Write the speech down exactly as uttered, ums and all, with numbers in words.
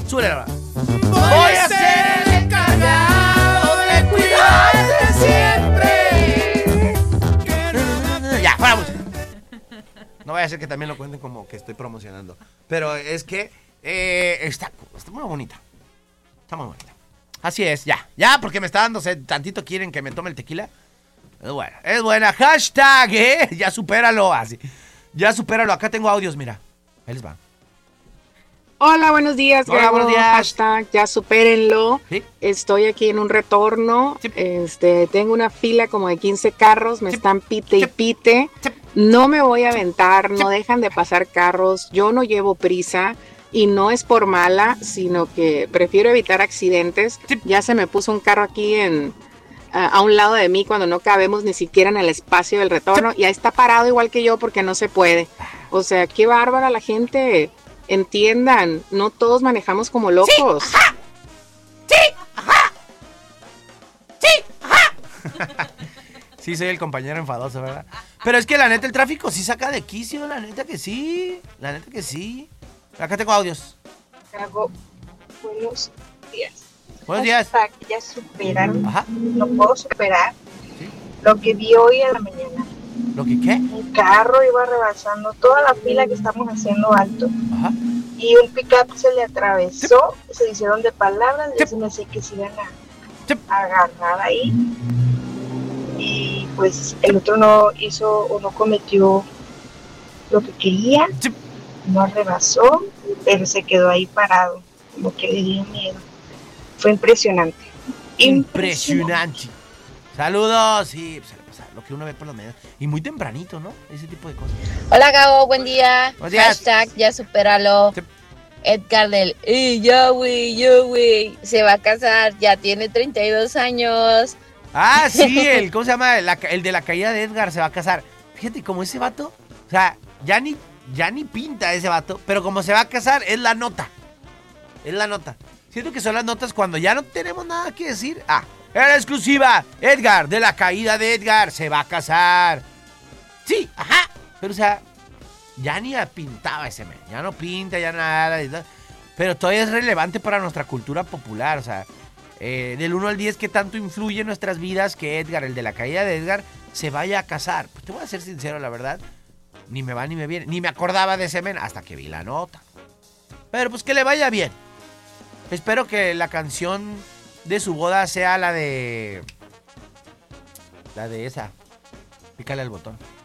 Súbele. Voy a ser el encargado de cuidarte siempre. Ya, fuera música. No vaya a ser que también lo cuenten como que estoy promocionando. Pero es que eh, está, está muy bonita. Está muy bonita. Así es, ya. Ya, porque me está dando sed. Tantito quieren que me tome el tequila. Es buena, es buena. Hashtag, ¿eh? Ya supéralo. Así. Ya supéralo. Acá tengo audios, mira. Ahí les va. Hola, buenos días. Hola, Gabo. buenos días. Hashtag, ya supérenlo. ¿Sí? Estoy aquí en un retorno. Sí. Este, tengo una fila como de quince carros. Me Sí. están pite y Sí. pite. Sí. No me voy a aventar. No dejan de pasar carros. Yo no llevo prisa. Y no es por mala, sino que prefiero evitar accidentes. Sí. Ya se me puso un carro aquí en a, a un lado de mí cuando no cabemos ni siquiera en el espacio del retorno. Y ahí está parado igual que yo porque no se puede. O sea, qué bárbara la gente. Entiendan, no todos manejamos como locos. Sí, ajá. Sí, ajá. Sí, ajá. Sí, soy el compañero enfadoso, ¿verdad? Pero es que la neta el tráfico sí saca de quicio, la neta que sí. La neta que sí. Acá tengo audios. Hago buenos días. Buenos días. Hasta que ya superaron. Ajá. No puedo superar ¿Sí? lo que vi hoy en la mañana. ¿Lo que qué? Un carro iba rebasando toda la fila que estamos haciendo alto. Ajá. Y un pick-up se le atravesó. Sí. Se hicieron de palabras. Sí. Y se me hace que se iban a, Sí. a agarrar ahí. Y pues el otro no hizo o no cometió lo que quería. Sí. No rebasó, pero se quedó ahí parado, como que le dio miedo. Fue impresionante. Impresionante. Saludos. Sí, pues, lo que uno ve por los medios. Y muy tempranito, ¿no? Ese tipo de cosas. Hola, Gabo, buen día. Buenos días. Hashtag, ya supéralo. Sí. Edgar del ¡Ey, ya, güey, ya, güey! Se va a casar, ya tiene treinta y dos años. Ah, sí, el, ¿cómo se llama? El, el de la caída de Edgar se va a casar. Fíjate, como ese vato, o sea, ya ni, ya ni pinta ese vato, pero como se va a casar, es la nota. Es la nota. Siento que son las notas cuando ya no tenemos nada que decir. Ah, era exclusiva. Edgar, de la caída de Edgar, se va a casar. Sí, ajá. Pero, o sea, ya ni pintaba ese men. Ya no pinta, ya nada. Pero todavía es relevante para nuestra cultura popular. O sea, eh, del uno al diez, ¿qué tanto influye en nuestras vidas que Edgar, el de la caída de Edgar, se vaya a casar? Pues te voy a ser sincero, la verdad. Ni me va ni me viene. Ni me acordaba de ese men hasta que vi la nota. Pero pues que le vaya bien. Espero que la canción de su boda sea la de... La de esa. Pícale al botón.